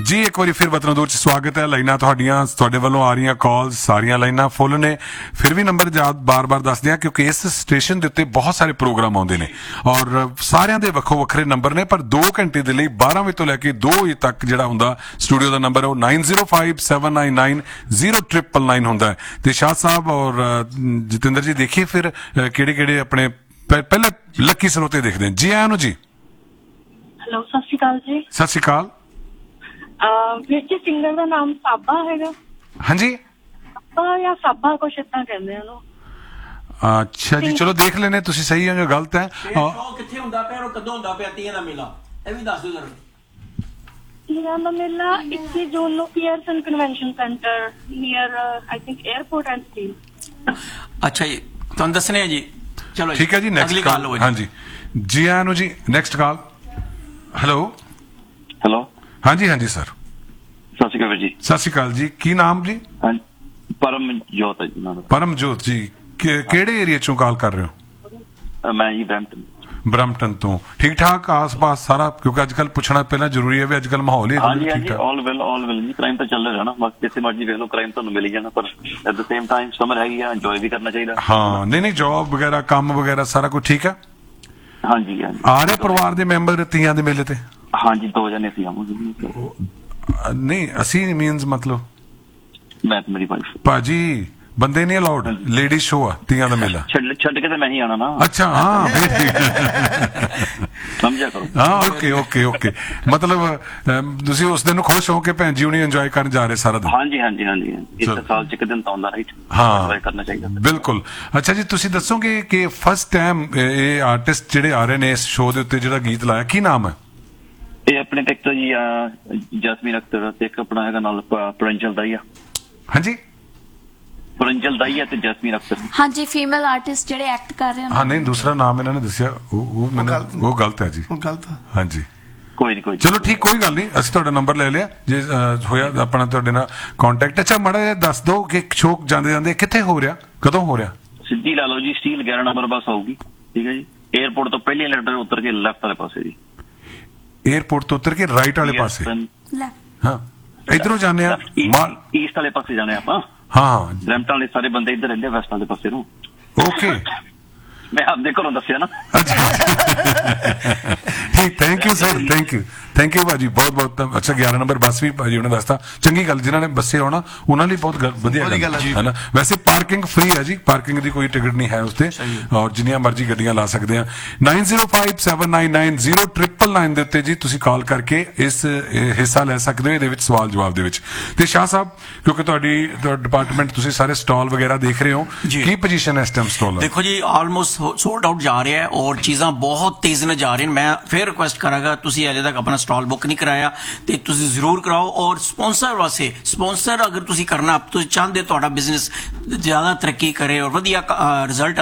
जी एक बार फिर वतनदूर च स्वागत है। लाइना तुहाडे वालों आ रही कॉल्स सारिया लाइना फुल ने। फिर भी नंबर बार बार दस दियां क्योंकि इस स्टेशन के उत्ते बहुत सारे प्रोग्राम आउंदे ने और सारियां दे वक्खो वक्खरे नंबर ने, पर 2 घंटे दे लई 12 वजे तो लैके 2 वजे तक जिहड़ा हुंदा स्टूडियो का नंबर है 9057990999 हुंदा है। ते शाह साहब और जतिंदर जी देखिए फिर किहड़े अपने पहले लक्की सरोते देखते हैं। जी आया नु जी। हेलो सत श्री अकाल जी। सत श्री अकाल। ਵੀਰ ਜੀ ਸਿੰਗਰ ਦਾ ਨਾਮ ਸਾਬਾ ਹੈਗਾ। ਹਾਂਜੀ ਸਾਬਾ ਜਾਂ ਸਾਬਾ ਕੁਛ ਇਦਾਂ ਕਹਿੰਦੇ ਆ ਉਹਨੂੰ। अच्छा जी चलो देख लेने तुसी सही हो जो गलत है। किथे हुंदा पिया और कदों हुंदा पिया तीयां दा मेला ਇਹ ਵੀ ਦੱਸ ਦਿਓ ਜਰਾ। ਤੀਆਂ ਦਾ ਮੇਲਾ 21 ਜੂਨ ਨੂੰ Pearson convention centre near I think airport and steel. अच्छा जी ਤੁਹਾਨੂੰ ਦੱਸਣੇ ਆ ਜੀ। ਚਲੋ ठीक है जी नेक्स्ट कॉल। हाँ जी जी आया नु जी नेक्स्ट कॉल। हेलो हेलो हाँ जी सर सत श्री अकाल जी। सत श्री अकाल जी की नाम जी? परमजोत है जी नाम। परमजोत जी केड़े एरिया चों कॉल कर रहे हो? मैं जी ब्रैम्पटन तो ठीक ठाक आस पास सारा क्योंकि अजकल पूछना पहला जरूरी है भी अजकल माहौल ही ठीक ठाक। ऑल वेल जी क्राइम तो चल रहा ना बस जिथे मर्जी देख लो क्राइम तो मिल ही जाना पर at the same time summer है एंजॉय भी करना चाहिए। हाँ नहीं जॉब वगैरह काम वगैरह सारा कुछ ठीक है। हाँ जी आ रहे परिवार के मैंबर तीयां दे मेले ते? हाँ जी 2 जने सी नहीं असी मीन्स मतलब मैं मेरी वाइफ भाजी बंदे नहीं अलाउड लेडीज शो है तीयां दा मेला छड़ के तो मैं ही आना ना। अच्छा हाँ समझा करो। हाँ ओके मतलब तुसी उस दिन खुश हो के भैन जी हुणी एंजॉय करन जा रहे सारा दिन? हाँ जी इस साल च एक दिन तो आंदा राइट। हाँ करना चाहिए बिल्कुल। अच्छा जी तुसी दसोगे कि फर्स्ट टाइम ये आर्टिस्ट जिहड़े आ रहे ने इस शो दे उत्ते जिहड़ा गीत लाया की नाम है? ये अपने टेक तो जी जैस्मीन अख्तर ते एक अपना हैगा नाल परंजल दाइया। हाँ जी परंजल दाइया ते जैस्मीन अख्तर। हाँ जी फीमेल आर्टिस्ट जेडे एक्ट कर रहे हैं। हाँ नहीं दूसरा नाम इन्होंने दसिया वो गलत है जी। गलत हाँ जी कोई नहीं चलो ठीक कोई गल नहीं असं तुहाडा नंबर ले लिया जे होया अपना तुहाडे नाल कांटेक्ट। अच्छा माड़ा जिहा दस दो कि शो जांदे जांदे कित्थे हो रहा कदों हो रहा? सीधी ला लो जी स्टील 11 नंबर बस आऊगी ठीक है जी। एयरपोर्ट तो पहले लेटर उतर के लेफ्ट वाले पासे जी। एयरपोर्ट तो उतर के राइट वाले पासे? हाँ इधरों जाने ईस्ट वाले पासे जाने आप। हाँ ब्रैम्पटन वाले सारे बंदे इधर रहंदे वेस्ट वाले पासे नु। ओके मैं आपदे घरों दस्सिया ना। ठीक thank you sir thank you भाजी बहुत बहुत। अच्छा 11 नंबर बस भी भाजी उन्होंने दसता चंगी गल जिन्होंने बसे आना उन्होंने बहुत वधिया गल है ना। वैसे पार्किंग फ्री है जी पार्किंग की कोई टिकट नहीं है उसते और जिन्नियां मर्जी गड्डियां ला सकते हैं। 9057990999 दे उत्ते जी तुसी कॉल करके इस हिस्सा ले सकते हो इहदे विच सवाल जवाब दे विच। ते शाह साहब क्योंकि तुहाडी डिपार्टमेंट तुसी सारे स्टॉल वगैरह देख रहे हो की पोजीशन है इस टाइम स्टॉल? देखो जी ऑलमोस्ट सोल्ड आउट जा रहा है और चीज़ां बहुत तेज़ ने जा रही हैं। मैं फिर रिक्वेस्ट करांगा तुसी अजे तक अपना स्टॉल बुक नहीं कराया तो तुसी जरूर कराओ। और स्पॉन्सर वास्ते स्पॉन्सर अगर तुसी करना तुसी चाहते तुहाडा बिजनेस ज़्यादा तरक्की करे और वधिया रिजल्ट